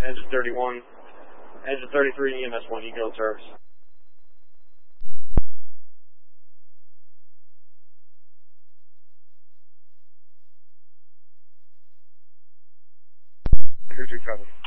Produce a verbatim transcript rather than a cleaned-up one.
Engine thirty-one, Engine thirty-three, E M S one, you go in service. Crew three cover.